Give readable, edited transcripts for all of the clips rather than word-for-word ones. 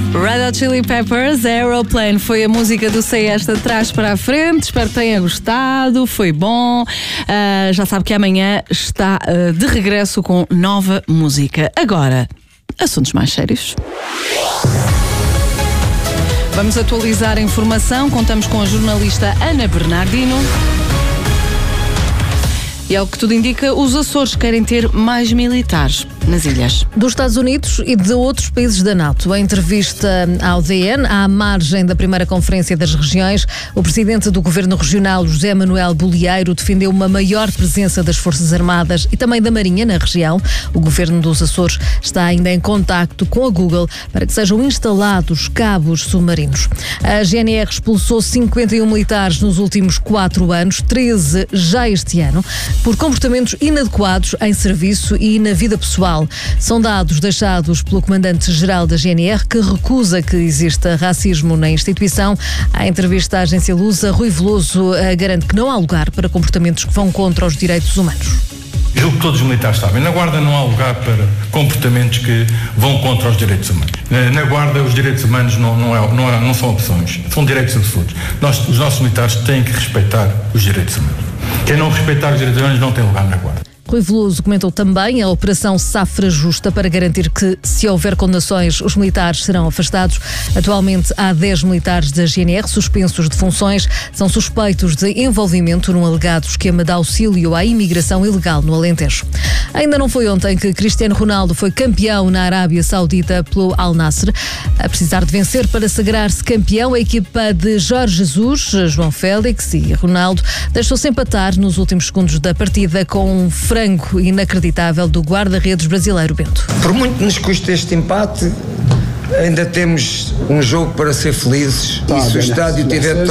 Red Hot Chili Peppers, Aeroplane, foi a música do Sei Esta de trás para a frente. Espero que tenha gostado, foi bom. Já sabe que amanhã está de regresso com nova música. Agora, assuntos mais sérios. Vamos atualizar a informação. Contamos com a jornalista Ana Bernardino. E ao que tudo indica, os Açores querem ter mais militares nas ilhas. Dos Estados Unidos e de outros países da NATO. Em entrevista ao DN, à margem da primeira Conferência das Regiões, o presidente do Governo Regional, José Manuel Bolieiro, defendeu uma maior presença das Forças Armadas e também da Marinha na região. O Governo dos Açores está ainda em contacto com a Google para que sejam instalados cabos submarinos. A GNR expulsou 51 militares nos últimos 4 anos, 13 já este ano, por comportamentos inadequados em serviço e na vida pessoal. São dados deixados pelo comandante-geral da GNR, que recusa que exista racismo na instituição. À entrevista à agência Lusa, Rui Veloso garante que não há lugar para comportamentos que vão contra os direitos humanos. Julgo que todos os militares sabem. Na Guarda não há lugar para comportamentos que vão contra os direitos humanos. Na Guarda os direitos humanos não são opções, são direitos absolutos. Os nossos militares têm que respeitar os direitos humanos. Quem não respeitar os direitos humanos não tem lugar na Guarda. Rui Veloso comentou também a Operação Safra Justa para garantir que, se houver condenações, os militares serão afastados. Atualmente há 10 militares da GNR suspensos de funções. São suspeitos de envolvimento num alegado esquema de auxílio à imigração ilegal no Alentejo. Ainda não foi ontem que Cristiano Ronaldo foi campeão na Arábia Saudita pelo Al Nassr. A precisar de vencer para sagrar-se campeão, a equipa de Jorge Jesus, João Félix e Ronaldo deixou-se empatar nos últimos segundos da partida com um frango inacreditável do guarda-redes brasileiro Bento. Por muito nos custa este empate, ainda temos um jogo para ser felizes. E se o estádio estiver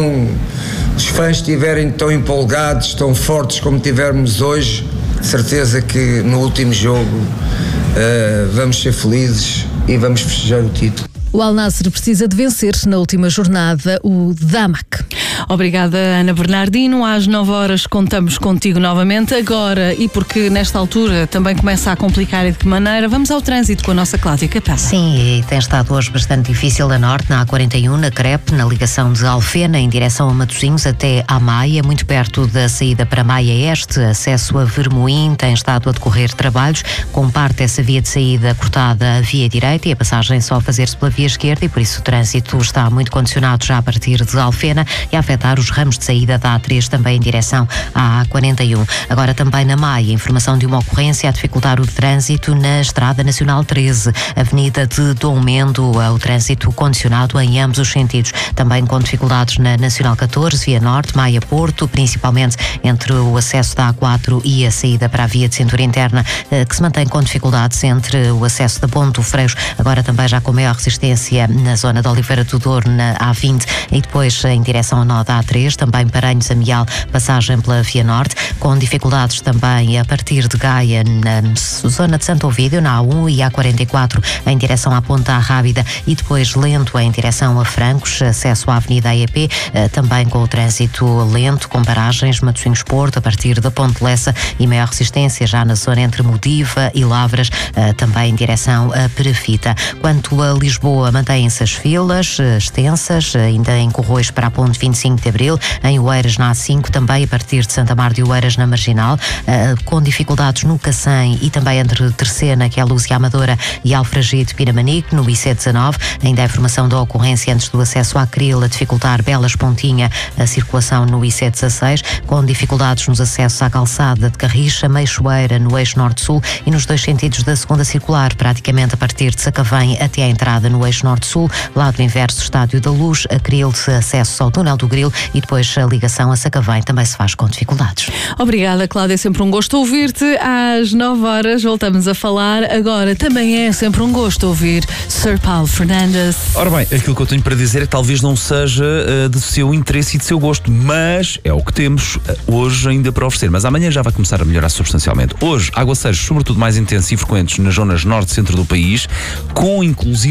os fãs estiverem tão empolgados, tão fortes como tivermos hoje, certeza que no último jogo vamos ser felizes e vamos festejar o título. O Al Nassr precisa de vencer na última jornada o Damak. Obrigada, Ana Bernardino. Às 9 horas contamos contigo novamente. Agora, e porque nesta altura também começa a complicar e de que maneira, vamos ao trânsito com a nossa Cláudia Capela. Sim, e tem estado hoje bastante difícil a norte, na A41, na Crepe, na ligação de Alfena, em direção a Matosinhos até à Maia, muito perto da saída para Maia Este, acesso a Vermoim, tem estado a decorrer trabalhos, com parte dessa via de saída cortada a via direita e a passagem só a fazer-se pela via esquerda, e por isso o trânsito está muito condicionado já a partir de Alfena e a afetar os ramos de saída da A3 também em direção à A41. Agora também na Maia, informação de uma ocorrência a dificultar o trânsito na Estrada Nacional 13, Avenida de Dom Mendo, o trânsito condicionado em ambos os sentidos. Também com dificuldades na Nacional 14, via Norte, Maia-Porto, principalmente entre o acesso da A4 e a saída para a via de cintura interna, que se mantém com dificuldades entre o acesso da Ponte do Freixo, agora também já com maior resistência na zona de Oliveira do Douro, na A20, e depois em direção ao nó da A3, também Paranhos, Amial, passagem pela Via Norte, com dificuldades também a partir de Gaia, na zona de Santo Ovídio, na A1 e A44, em direção à Ponta Rábida, e depois lento em direção a Francos, acesso à Avenida AEP, também com o trânsito lento, com paragens, Matosinhos Porto, a partir da Ponte Lessa, e maior resistência já na zona entre Modiva e Lavras, também em direção a Perafita. Quanto a Lisboa, mantêm-se as filas extensas, ainda em Corroios para a Ponte 25 de Abril, em Oeiras na A5, também a partir de Santa Mar de Oeiras na Marginal, com dificuldades no Cacém e também entre Terceira, que é a Lúcia Amadora, e Alfragide Pinamanique, no IC19, ainda a informação da ocorrência antes do acesso à Cril, a dificultar Belas Pontinha, a circulação no IC16, com dificuldades nos acessos à calçada de Carricha, Meixoeira, no eixo Norte-Sul e nos dois sentidos da segunda circular, praticamente a partir de Sacavém até à entrada no eixo Norte-Sul, lado inverso, Estádio da Luz, a Cril, acesso ao Túnel do Grilo, e depois a ligação a Sacavém também se faz com dificuldades. Obrigada, Cláudia, é sempre um gosto ouvir-te. Às 9 horas voltamos a falar. Agora também é sempre um gosto ouvir Sir Paulo Fernandes. Ora bem, aquilo que eu tenho para dizer é que talvez não seja de seu interesse e de seu gosto, mas é o que temos hoje ainda para oferecer. Mas amanhã já vai começar a melhorar substancialmente. Hoje, aguaceiros sobretudo mais intensos e frequentes nas zonas norte e centro do país, com inclusivamente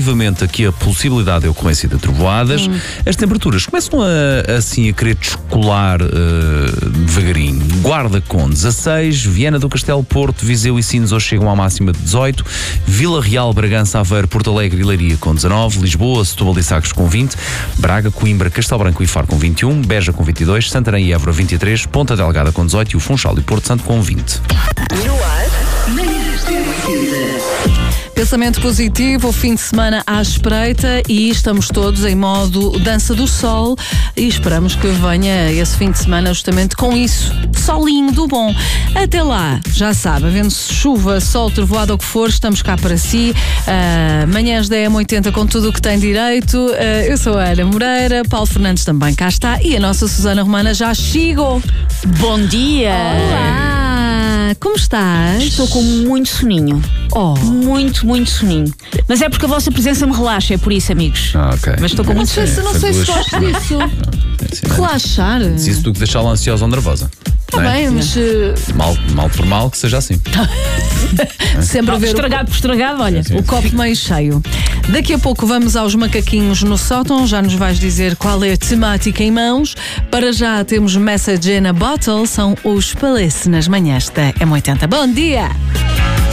aqui a possibilidade de ocorrência de trovoadas. As temperaturas começam a querer descolar devagarinho. Guarda com 16, Viana do Castelo, Porto, Viseu e Sines hoje chegam à máxima de 18, Vila Real, Bragança, Aveiro, Porto Alegre e Leiria com 19, Lisboa, Setúbal e Sagres com 20, Braga, Coimbra, Castelo Branco e Faro com 21, Beja com 22, Santarém e Évora 23, Ponta Delgada com 18 e o Funchal e Porto Santo com 20. No ar, Manhãs da M80. Pensamento positivo, o fim de semana à espreita e estamos todos em modo dança do sol e esperamos que venha esse fim de semana justamente com isso, solinho do bom. Até lá, já sabe, havendo chuva, sol, trovoada ou o que for, estamos cá para si. Manhãs da M80 com tudo o que tem direito. Eu sou a Ana Moreira, Paulo Fernandes também cá está e a nossa Susana Romana já chegou. Bom dia! Olá! Como estás? Estou com muito soninho. Muito soninho. Mas é porque a vossa presença me relaxa, é por isso, amigos. Ok. Mas estou com muito soninho. Não sei se gosto disso. Relaxar. Diz isso do que deixá-la ansiosa ou nervosa. Está bem, mas Mal por mal que seja assim. sempre a ver Estragado por estragado, olha. o copo meio cheio. Daqui a pouco vamos aos macaquinhos no sótão. Já nos vais dizer qual é a temática em mãos. Para já temos Message in a Bottle. São os Palace nas manhãs da M80. Bom dia!